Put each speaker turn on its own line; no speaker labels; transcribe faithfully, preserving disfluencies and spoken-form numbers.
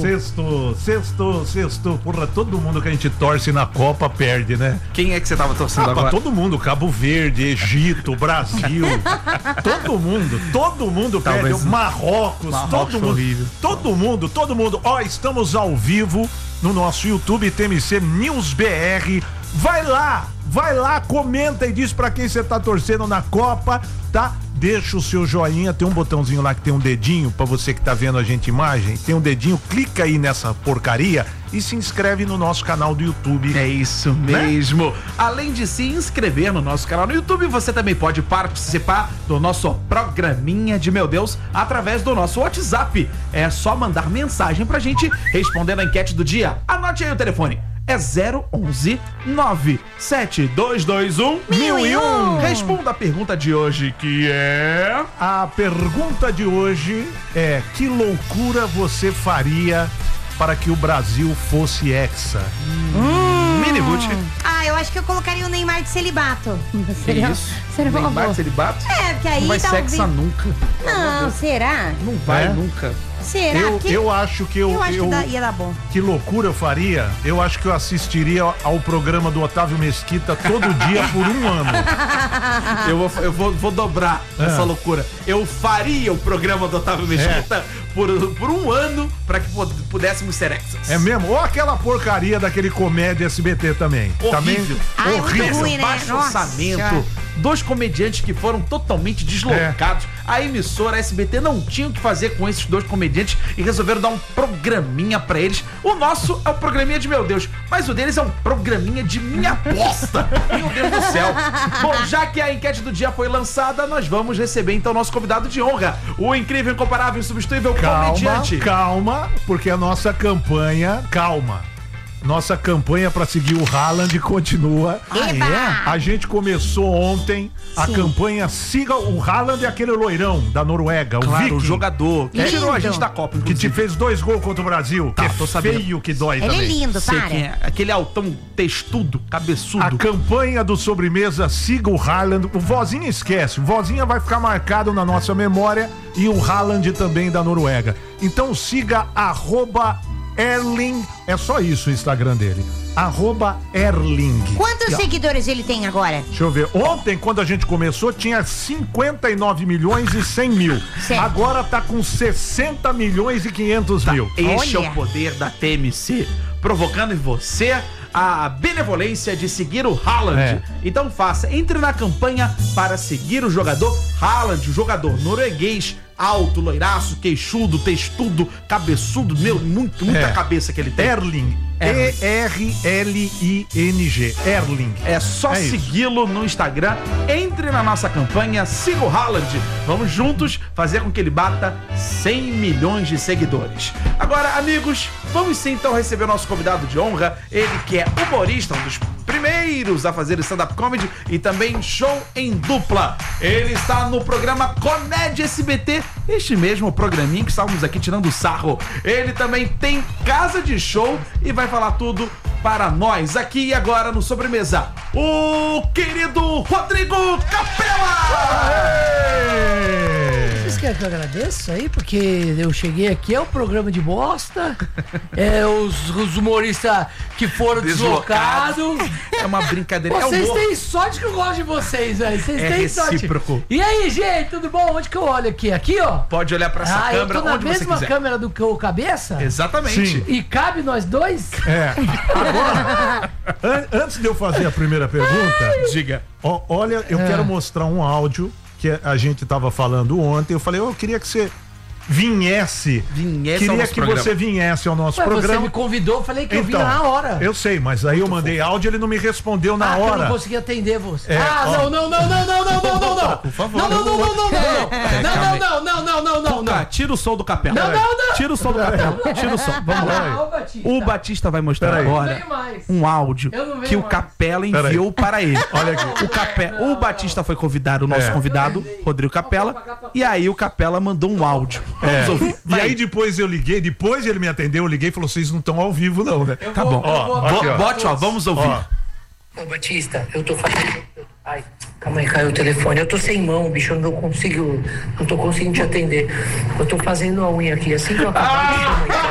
Sexto, sexto, sexto. Porra, todo mundo que a gente torce na Copa perde, né?
Quem é que você tava torcendo
ah,
agora?
Todo mundo, Cabo Verde, Egito, Brasil. todo mundo, todo mundo
Talvez
perde. Marrocos,
Marrocos
todo mundo.
horrível.
Todo mundo, todo mundo. Ó, estamos ao vivo no nosso YouTube T M C News B R. Vai lá, vai lá, comenta e diz pra quem você tá torcendo na Copa, tá? Deixa o seu joinha, tem um botãozinho lá que tem um dedinho, pra você que tá vendo a gente imagem, tem um dedinho, clica aí nessa porcaria e se inscreve no nosso canal do YouTube.
É isso mesmo. Né? Além de se inscrever no nosso canal no YouTube, você também pode participar do nosso programinha de Meu Deus através do nosso WhatsApp. É só mandar mensagem pra gente respondendo a enquete do dia. Anote aí o telefone. É zero onze nove sete dois dois um mil e um. Responda a pergunta de hoje, que é...
A pergunta de hoje é: que loucura você faria para que o Brasil fosse hexa?
Hum.
Mini Boot.
Ah, eu acho que eu colocaria o Neymar de celibato.
Que
Seria,
isso?
seria uma
Neymar
boa.
de celibato?
É, porque aí
Não vai
talvez...
sexa nunca.
Não, será?
Não vai
É?
nunca.
Será?
Eu,
que...
eu acho que eu,
eu acho
eu-
que dá- ia dar bom.
que loucura eu faria? Eu acho que eu assistiria ao programa do Otávio Mesquita todo dia por um ano.
Eu vou, eu vou, vou dobrar
É.
essa loucura. Eu faria o programa do Otávio Mesquita por, por um ano pra que pu- pudéssemos ser exas.
É mesmo? Ou aquela porcaria daquele comédia S B T também.
Horrível.
Ah, é muito
horrível.
ruim, né?
Baixo
Nossa
orçamento.
Senhora.
Dois comediantes que foram totalmente deslocados.
É.
A emissora a S B T não tinha o que fazer com esses dois comediantes e resolveram dar um programinha pra eles. O nosso é o programinha de Meu Deus, mas o deles é um programinha de minha bosta. Meu Deus do céu. Bom, já que a enquete do dia foi lançada, nós vamos receber então o nosso convidado de honra, o incrível, incomparável, insubstituível
Calma,
comediante.
calma, porque a nossa campanha, calma. Nossa campanha para seguir o Haaland continua.
Eba!
A gente começou ontem a
Sim.
campanha Siga o Haaland, é aquele loirão da Noruega, o
Claro,
Viking,
o jogador que
Lindo.
tirou a gente da Copa,
que te
inclusive.
fez dois gols contra o Brasil.
Tá,
que
tô
é
sabendo.
feio que dói
Ele
também.
é lindo,
Sei
para.
quem é. Aquele altão textudo, cabeçudo.
A campanha do Sobremesa Siga o Haaland. O Vozinha esquece. O Vozinha vai ficar marcado na nossa memória e o Haaland também da Noruega. Então siga arroba Erling. É só isso o Instagram dele. Arroba Erling.
Quantos
E, ó,
seguidores ele tem agora?
Deixa eu ver. Ontem, quando a gente começou, tinha cinquenta e nove milhões e cem mil.
Certo.
Agora tá com sessenta milhões e quinhentos mil.
Este
Olha.
é o poder da T M C, provocando em você a benevolência de seguir o Haaland.
É.
Então faça, entre na campanha para seguir o jogador Haaland, o jogador norueguês, alto, loiraço, queixudo, textudo, cabeçudo, meu, muito, muita
É.
cabeça que ele tem.
Erling.
Erling.
E R L I N G. Erling.
É só
É isso.
segui-lo no Instagram. Entre na nossa campanha, siga o Haaland. Vamos juntos fazer com que ele bata cem milhões de seguidores. Agora, amigos, vamos sim então receber o nosso convidado de honra. Ele que é humorista, um dos primeiros a fazer stand-up comedy e também show em dupla. Ele está no programa Comédia S B T, este mesmo programinha que estávamos aqui tirando sarro. Ele também tem casa de show e vai falar tudo para nós aqui e agora no Sobremesa. O querido Rodrigo Capela!
Vocês querem que eu agradeça aí? Porque eu cheguei aqui, é um programa de bosta. É os, os humoristas que foram deslocados.
É uma brincadeira.
Vocês
é humor.
têm sorte que eu gosto de vocês, velho. Vocês
É
têm
recíproco.
sorte. E aí, gente, tudo bom? Onde que eu olho aqui? Aqui, ó.
Pode olhar para essa
Ah, eu
câmera
tô na
onde você
mesma
quiser.
câmera do que o cabeça?
Exatamente.
Sim.
E cabe nós dois?
É. Agora, an- antes de eu fazer a primeira pergunta,
Diga.
ó, olha, eu
É.
quero mostrar um áudio que a gente tava falando ontem. Eu falei, eu queria que você viesse.
Viesse ao
queria
nosso
que
programa.
você viesse ao nosso
Ué, você
programa.
me convidou, eu falei que eu
Então,
vim na hora.
Eu sei, mas aí eu mandei áudio e ele não me respondeu na
ah, que eu
hora.
não consegui atender você.
É,
ah,
ó.
não, não, não, não, não, não, não, não, não.
Por favor.
Não, não, não, não, não, não, não.
calma
Não,
aí.
não, não, não, não, não,
Tuca,
não.
tira o som do Capela.
Não, não, não.
Tira o som do Capela. Tira o som. Vamos lá.
Ah, ô, Batista.
O Batista vai mostrar
Peraí.
agora
Eu não venho mais.
um áudio
Eu não venho
que o
mais.
Capela
Peraí.
enviou para ele.
Olha aqui.
O, Cape... o Batista foi convidar o nosso
É.
convidado, Rodrigo Capela, e aí o Capela mandou um áudio. Vamos
É.
ouvir.
E
Vai.
aí depois eu liguei, depois ele me atendeu, eu liguei e falou, vocês não estão ao vivo não, né?
Eu
Tá
vou-
bom.
eu
Ó,
vou-
ó, aqui, ó.
Bote, ó, vamos ouvir.
Ó.
Ô Batista, eu tô fazendo. Ai, calma aí, caiu o telefone. Eu tô sem mão, bicho, eu não consigo. Não tô conseguindo te atender. Eu tô fazendo a unha aqui. Assim que eu acabar de